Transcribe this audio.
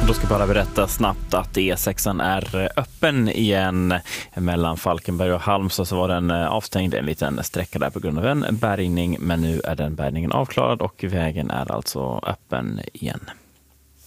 Då ska jag bara berätta snabbt att E6 är öppen igen mellan Falkenberg och Halmstad. Så var den avstängd en liten sträcka där på grund av en bärgning, men nu är den bärgningen avklarad och vägen är alltså öppen igen.